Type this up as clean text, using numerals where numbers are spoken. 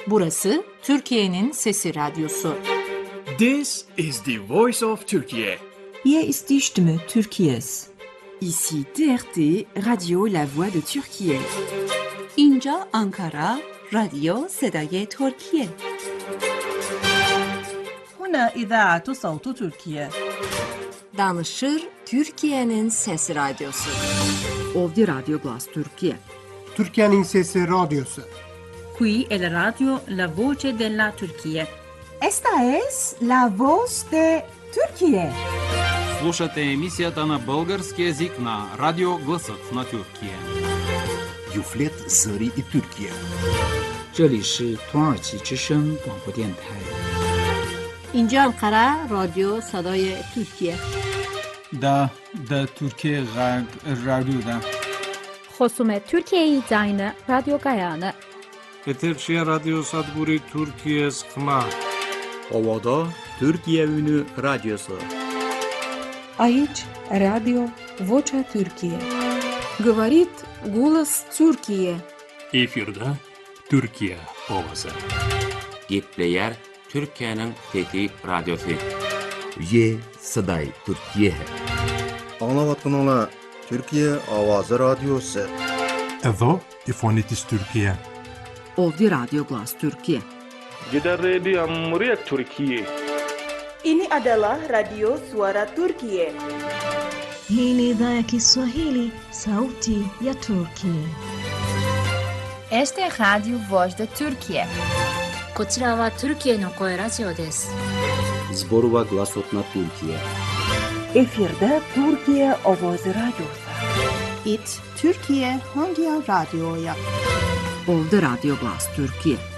Burası Türkiye'nin Sesi Radyosu. This is the voice of Turkey. Hier ist die Stimme Türkiye's. Ici TRT, Radio La Voix de Türkiye. اینجا آنکارا، رادیو صدای ترکیه. هنا إذاعة صوت تركيا. Danışır Türkiye'nin Sesi Radyosu. Ovdje Radio Glas Türkiye. Türkiye'nin Sesi Radyosu. Qui è la radio La Voce della Turchia. Esta es La Voz de Türkiye. Слушате емисията на български език на Радио Гласът на Türkiye. Юфлет Зари и Türkiye. 这里是土耳其之声广播电台。 اینجا انقره رادیو صدای ترکیه. دا Türkiye رادیو دا. خصوم ترکیه زاین رادیو گایانه. Eterçiye Radyo Sadburi Türkiye Sıkma. Ovada Türkiye Ünü Radyosu. Aici Radio Vocea Türkiye. Говорит голос Türkiye. Efirde Türkiye ovası. Gepleyer Türkiye'nin Fethi Radyosu. Ye Saday Türkiye. Anlavatkanala Türkiye Avazı Radyosu. Edo İfonitis Türkiye. Ovdje Radio Glas Türkiye. Gider Radio Cumhuriyet Türkiye. Ini adalah Radio Suara Turkiye. Hii ni idhaa ya Kiswahili, Sauti ya Turkiye. Este es Radio Voz de Türkiye. こちらはトルキエの声ラジオです。 Zborova Glasot na Türkiye. Efirde Türkiye Ovazı Radyosu. İt Türkiye hangi radyoya? Ovdje Radio Glas Türkiye.